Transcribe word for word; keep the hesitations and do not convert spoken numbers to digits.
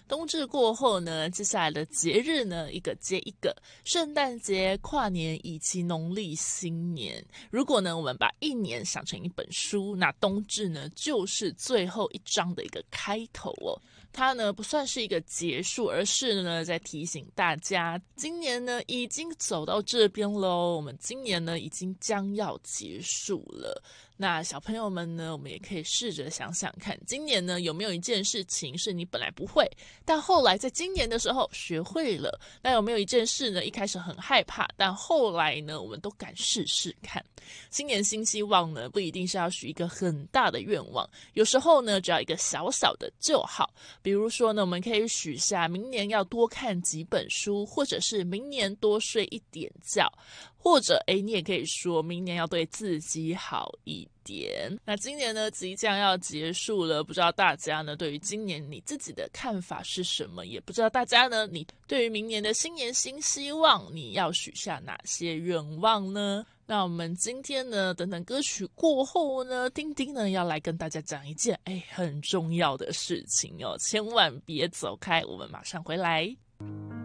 冬至过后呢，接下来的节日呢，一个接一个，圣诞节、跨年以及农历新年。如果呢，我们把一年想成一本书，那冬至呢，就是最后一章的一个开头哦。它呢不算是一个结束，而是呢在提醒大家，今年呢已经走到这边喽，我们今年呢已经将要结束了。那小朋友们呢，我们也可以试着想想看，今年呢有没有一件事情是你本来不会，但后来在今年的时候学会了？那有没有一件事呢，一开始很害怕，但后来呢我们都敢试试看？新年新希望呢，不一定是要许一个很大的愿望，有时候呢只要一个小小的就好。比如说呢，我们可以许下明年要多看几本书，或者是明年多睡一点觉，或者诶，你也可以说明年要对自己好一点。那今年呢即将要结束了，不知道大家呢对于今年你自己的看法是什么，也不知道大家呢你对于明年的新年新希望，你要许下哪些愿望呢？那我们今天呢，等等歌曲过后呢，丁丁呢要来跟大家讲一件哎很重要的事情哦，千万别走开，我们马上回来。